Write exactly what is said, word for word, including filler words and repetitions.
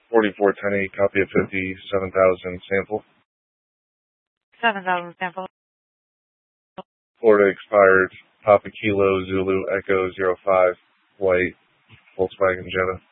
forty-four ten eight, copy of fifty-seven thousand sample. seven thousand sample. Florida expired, Papa Kilo Zulu Echo zero five, white, Volkswagen Jetta.